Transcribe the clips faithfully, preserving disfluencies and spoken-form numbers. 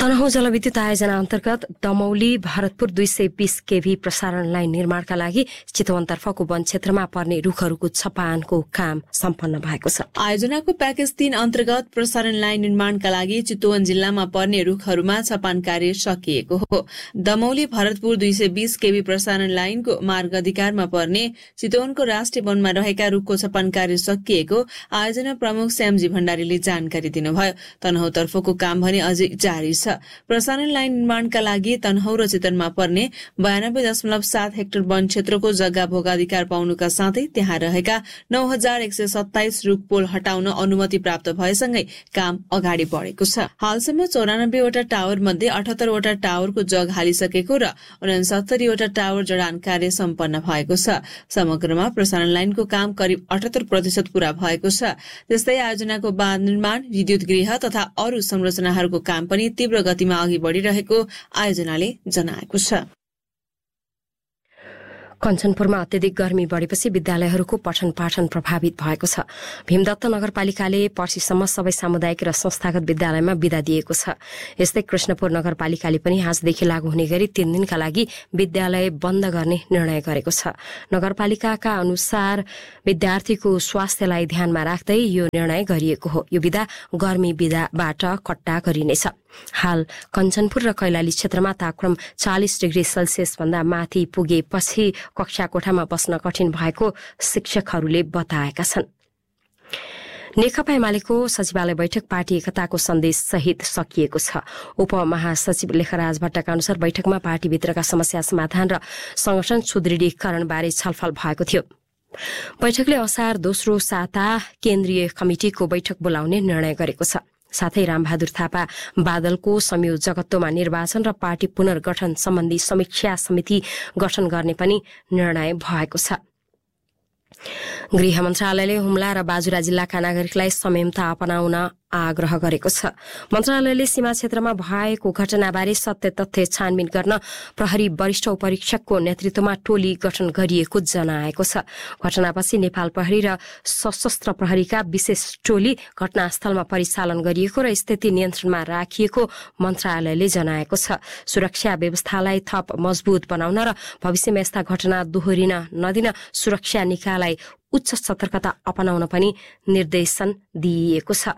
तनहुँ जलविद्युत आयोजना अन्तर्गत दमौली भरतपुर दुई सय बीस केभी प्रसारण लाइन निर्माणका लागि चितवनतर्फको वन क्षेत्रमा पर्ने रुखहरूको छपानको काम सम्पन्न भएको छ। आयोजनाको प्याकेज तीन अन्तर्गत प्रसारण लाइन निर्माणका लागि चितवन जिल्लामा पर्ने रुखहरूमा छपान कार्य सकिएको हो। दमौली भरतपुर दुई सय बीस केभी प्रसारण लाइनको मार्ग अधिकारमा पर्ने चितवनको राष्ट्रिय वनमा रहेका रुखको छपान कार्य सकिएको आयोजना प्रमुख श्यामजी भण्डारीले जानकारी दिनुभयो। तनहुँतर्फको काम भने अझै जारी छ। प्रसारण लाइन निर्माणका लागि तनहुँ र चितवनमा पर्ने बयानब्बे दशमलव सात हेक्टर वन क्षेत्रको जग्गा भोगाधिकार पाउनुका साथै त्यहाँ रहेका नौ हजार एक सय सत्ताइस रुख पोल हटाउन अनुमति प्राप्त भएसँगै काम अगाडि बढेको छ। हालसम्म चौरानब्बेवटा टावर मध्ये अठहत्तरवटा टावरको जग हालिसकेको र उनसत्तरीवटा टावर जडान कार्य सम्पन्न भएको छ। समग्रमा प्रसारण लाइनको काम करिब अठहत्तर प्रतिशत पूरा भएको छ। त्यस्तै आयोजनाको बाँध निर्माण, विद्युत गृह तथा अरू संरचनाहरूको काम पनि तीव्र गतिमा अघि बढ़िरहेको आयोजनाले जनाएको छ। कञ्चनपुरमा अत्यधिक गर्मी बढ़ेपछि विद्यालयहरूको पठन पाठन प्रभावित भएको छ। भीमदत्त नगरपालिकाले पर्सिसम्म सबै सामुदायिक र संस्थागत विद्यालयमा विदा दिएको छ। यस्तै कृष्णपुर नगरपालिकाले पनि आजदेखि लागू हुने गरी तीन दिनका लागि विद्यालय बन्द गर्ने निर्णय गरेको छ। नगरपालिकाका अनुसार विद्यार्थीको स्वास्थ्यलाई ध्यानमा राख्दै यो निर्णय गरिएको हो। यो विदा गर्मी विदाबाट कट्टा गरिनेछ। हाल कञ्चनपुर र कैलाली क्षेत्रमा तापक्रम चालिस डिग्री सेल्सियस भन्दा माथि पुगेपछि कक्षा कोठामा बस्न कठिन भएको शिक्षकहरूले बताएका छन्। नेकपा एमालेको सचिवालय बैठक पार्टी एकताको सन्देश सहित सकिएको छ। उपमहासचिव लेखराज भट्टका अनुसार बैठकमा पार्टीभित्रका समस्या समाधान र संगठन सुदृढीकरण बारे छलफल भएको थियो। बैठकले असार दोस्रो साता केन्द्रीय कमिटिको बैठक बोलाउने निर्णय गरेको छ। साथै रामबहादुर थापा बादलको संयोजकत्वमा निर्वाचन र पार्टी पुनर्गठन सम्बन्धी समीक्षा समिति गठन गर्ने पनि निर्णय भएको छ। गृह मन्त्रालयले हुम्ला र बाजुरा जिल्लाका नागरिकलाई संयमता अपनाउन आग्रह गरेको छ। मन्त्रालयले सीमा क्षेत्रमा भएको घटनाबारे सत्य तथ्य छानबिन गर्न प्रहरी वरिष्ठ उपरीक्षकको नेतृत्वमा टोली गठन गरिएको जनाएको छ। घटनापछि नेपाल प्रहरी र सशस्त्र प्रहरीका विशेष टोली घटनास्थलमा परिचालन गरिएको र स्थिति नियन्त्रणमा राखिएको मन्त्रालयले जनाएको छ। सुरक्षा व्यवस्थालाई थप मजबुत बनाउन र भविष्यमा यस्ता घटना दोहोरिन नदिन सुरक्षा निकायलाई उच्च सतर्कता अपनाउन पनि निर्देशन दिइएको छ।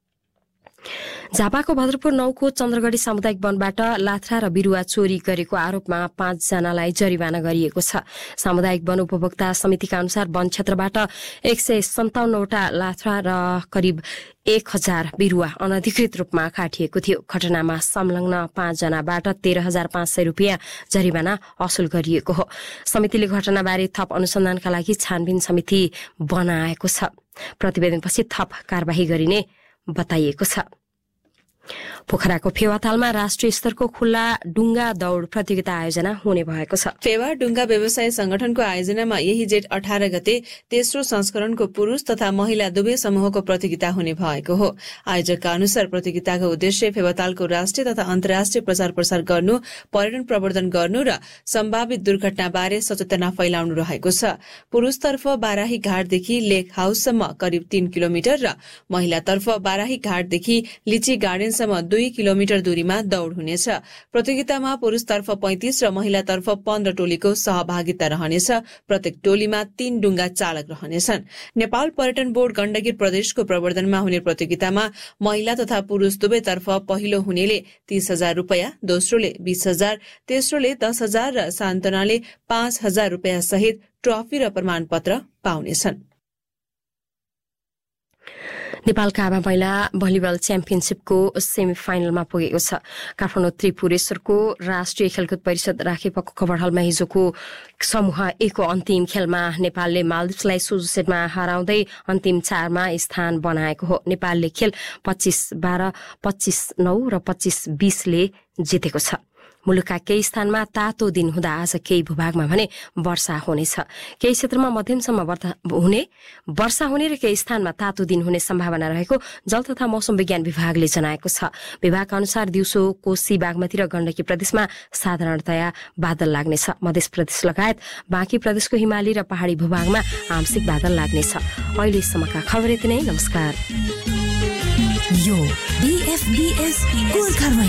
झापाको भद्रपुर नौको चन्द्रगढी सामुदायिक वनबाट लाथ्रा र बिरुवा चोरी गरेको आरोपमा पाँचजनालाई जरिवाना गरिएको छ। सामुदायिक वन उपभोक्ता समितिका अनुसार वन क्षेत्रबाट एक सय सन्ताउन्नवटा लाथ्रा र करिब एक हजार बिरुवा अनधिकृत रूपमा काटिएको थियो। घटनामा संलग्न पाँचजनाबाट तेह्र हजार पाँच सय रुपियाँ जरिवाना असुल गरिएको हो। समितिले घटनाबारे थप अनुसन्धानका लागि छानबिन समिति बनाएको छ। प्रतिवेदनपछि थप कार्यवाही गरिने बताइएको छ। पोखराको फेवातालमा राष्ट्रिय स्तरको खुल्ला डुङ्गा दौड़ प्रतियोगिता आयोजना हुने भएको छ। फेवा डुङ्गा व्यवसाय संगठनको आयोजनामा यही जेठ अठार गते तेस्रो संस्करणको पुरूष तथा महिला दुवै समूहको प्रतियोगिता हुने भएको हो। आयोजकका अनुसार प्रतियोगिताको उद्देश्य फेवातालको राष्ट्रिय तथा अन्तर्राष्ट्रिय प्रचार प्रसार गर्नु, पर्यटन प्रवर्धन गर्नु र सम्भावित दुर्घटनाबारे सचेतना फैलाउनु रहेको छ। पुरूषतर्फ बाराही घाटदेखि लेक हाउससम्म करिब तीन किलोमिटर र महिलातर्फ बाराही घाटदेखि लिची गार्डनसम्म दुई किलोमिटर दूरीमा दौड़ हुनेछ। प्रतियोगितामा पुरूषतर्फ पैंतिस र महिलातर्फ पन्ध्र टोलीको सहभागिता रहनेछ। प्रत्येक टोलीमा तीन डुङ्गा चालक रहनेछन्। नेपाल पर्यटन बोर्ड गण्डकी प्रदेशको प्रवर्धनमा हुने प्रतियोगितामा महिला तथा पुरूष दुवैतर्फ पहिलो हुनेले तीस हजार रुपियाँ, दोस्रोले बीस हजार, तेस्रोले दस हजार र सान्तनाले पाँच हजार रुपियाँ सहित ट्रफी र प्रमाणपत्र पाउनेछन्। नेपाल काबा महिला भलिबल च्याम्पियनशीपको सेमी फाइनलमा पुगेको छ। काठमाडौँ त्रिपुरेश्वरको राष्ट्रिय खेलकुद परिषद राखेपको कवरहलमा हिजोको समूह एकको अन्तिम खेलमा नेपालले मालदिप्सलाई सोझो सेटमा हराउँदै अन्तिम चारमा स्थान बनाएको हो। नेपालले खेल पच्चीस बाह्र, पच्चीस नौ र पच्चीस बीसले जितेको छ। मुलुकका केही स्थानमा तातो दिन हुँदा आज केही भूभागमा भने वर्षा हुनेछ। केही क्षेत्रमा मध्यमसम्म हुने वर्षा हुने र केही स्थानमा तातो दिन हुने सम्भावना रहेको जल तथा मौसम विज्ञान विभागले जनाएको छ। विभागका अनुसार दिउँसो कोशी, बागमती र गण्डकी प्रदेशमा साधारणतया बादल लाग्नेछ। मध्य प्रदेश लगायत बाँकी प्रदेशको हिमाली र पहाड़ी भूभागमा आंशिक बादल लाग्नेछ। अहिलेसम्मका खबर यति नै। नमस्कार। यो बीएफबीएस गोर्खा